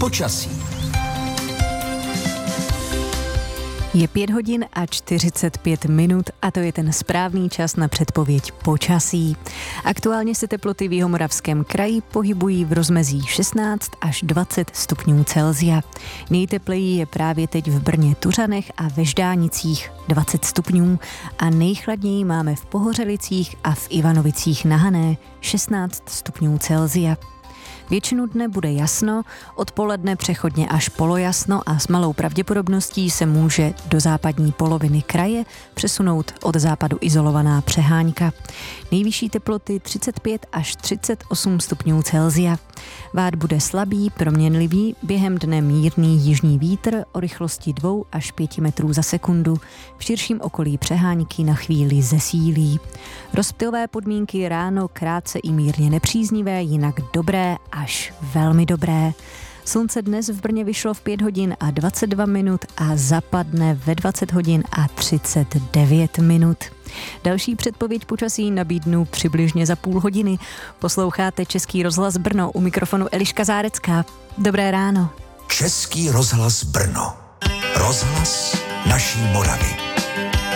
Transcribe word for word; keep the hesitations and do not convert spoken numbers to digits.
počasí. Je pět hodin a čtyřicet pět minut a to je ten správný čas na předpověď počasí. Aktuálně se teploty v Jihomoravském kraji pohybují v rozmezí šestnáct až dvacet stupňů Celsia. Nejtepleji je právě teď v Brně Tuřanech a ve Ždánicích dvacet stupňů a nejchladněji máme v Pohořelicích a v Ivanovicích na Hané šestnáct stupňů Celsia. Většinu dne bude jasno, odpoledne přechodně až polojasno a s malou pravděpodobností se může do západní poloviny kraje přesunout od západu izolovaná přehánka. Nejvyšší teploty třicet pět až třicet osm stupňů Celsia. Vát bude slabý, proměnlivý, během dne mírný jižní vítr o rychlosti dvě až pět metrů za sekundu. V širším okolí přehánky na chvíli zesílí. Rozptylové podmínky ráno krátce i mírně nepříznivé, jinak dobré až velmi dobré. Slunce dnes v Brně vyšlo v pět hodin a dvacet dva minut a zapadne ve dvacet hodin a třicet devět minut. Další předpověď počasí nabídnu přibližně za půl hodiny. Posloucháte Český rozhlas Brno, u mikrofonu Eliška Zárecká. Dobré ráno. Český rozhlas Brno. Rozhlas naší Moravy.